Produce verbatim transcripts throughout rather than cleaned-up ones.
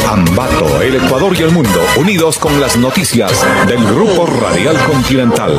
Ambato, el Ecuador y el mundo, unidos con las noticias del Grupo Radial Continental.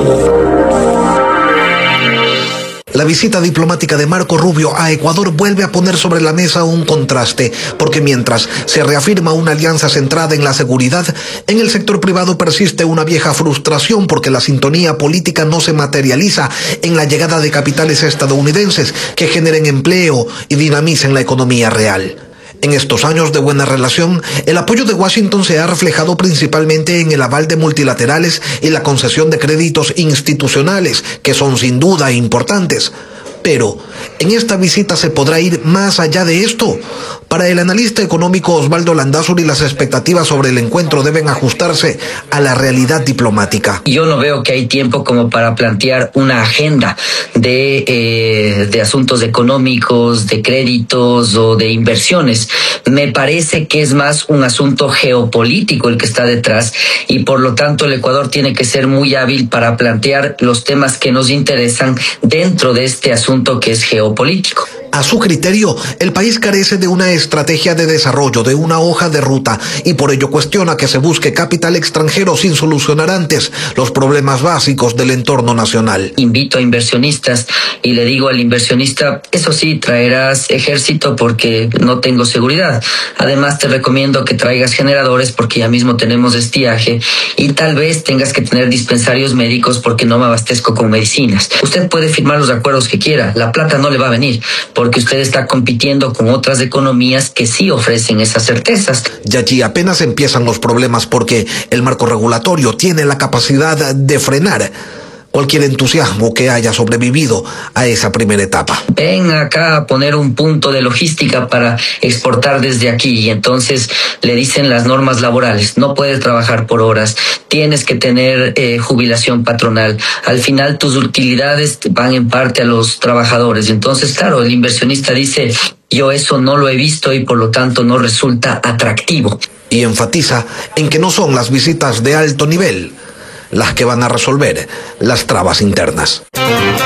La visita diplomática de Marco Rubio a Ecuador vuelve a poner sobre la mesa un contraste, porque mientras se reafirma una alianza centrada en la seguridad, en el sector privado persiste una vieja frustración porque la sintonía política no se materializa en la llegada de capitales estadounidenses que generen empleo y dinamicen la economía real. En estos años de buena relación, el apoyo de Washington se ha reflejado principalmente en el aval de multilaterales y la concesión de créditos institucionales, que son sin duda importantes. Pero, ¿en esta visita se podrá ir más allá de esto? Para el analista económico Osvaldo Landázuri, las expectativas sobre el encuentro deben ajustarse a la realidad diplomática. Yo no veo que hay tiempo como para plantear una agenda de, eh, de asuntos económicos, de créditos o de inversiones. Me parece que es más un asunto geopolítico el que está detrás y por lo tanto el Ecuador tiene que ser muy hábil para plantear los temas que nos interesan dentro de este asunto que es geopolítico. A su criterio, el país carece de una estrategia de desarrollo, de una hoja de ruta, y por ello cuestiona que se busque capital extranjero sin solucionar antes los problemas básicos del entorno nacional. Invito a inversionistas y le digo al inversionista, eso sí, traerás ejército porque no tengo seguridad. Además te recomiendo que traigas generadores porque ya mismo tenemos estiaje y tal vez tengas que tener dispensarios médicos porque no me abastezco con medicinas. Usted puede firmar los acuerdos que quiera, la plata no le va a venir porque usted está compitiendo con otras economías que sí ofrecen esas certezas. Y allí apenas empiezan los problemas porque el marco regulatorio tiene la capacidad de frenar cualquier entusiasmo que haya sobrevivido a esa primera etapa. Ven acá a poner un punto de logística para exportar desde aquí y entonces le dicen las normas laborales, no puedes trabajar por horas, tienes que tener eh, jubilación patronal, al final tus utilidades van en parte a los trabajadores, entonces claro, el inversionista dice, yo eso no lo he visto y por lo tanto no resulta atractivo. Y enfatiza en que no son las visitas de alto nivel las que van a resolver las trabas internas.